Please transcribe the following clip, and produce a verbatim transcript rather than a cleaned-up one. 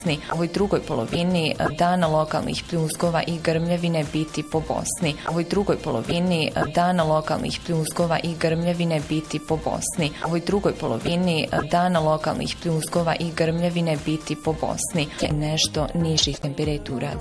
U ovoj drugoj polovini dana lokalnih pljuskova i grmljavine biti po Bosni. U ovoj drugoj polovini dana lokalnih pljuskova i grmljavine biti po Bosni. U ovoj drugoj polovini dana lokalnih pljuskova i grmljavine biti po Bosni. Nešto nižih temperatura.